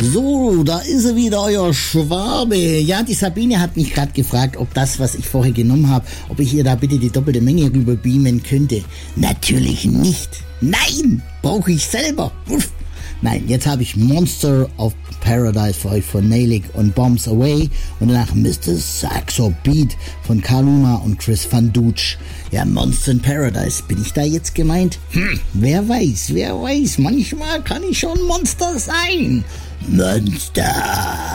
So, da ist er wieder, euer Schwabe. Ja, die Sabine hat mich gerade gefragt, ob das, was ich vorher genommen habe, ob ich ihr da bitte die doppelte Menge rüber beamen könnte. Natürlich nicht. Nein, brauche ich selber. Uff. Nein, jetzt habe ich Monster of Paradise für euch von Nailik und Bombs Away und danach Mr. Saxo Beat von Kaluma und Chris Van Dutsch. Ja, Monster in Paradise, bin ich da jetzt gemeint? Wer weiß, manchmal kann ich schon Monster sein. Monster!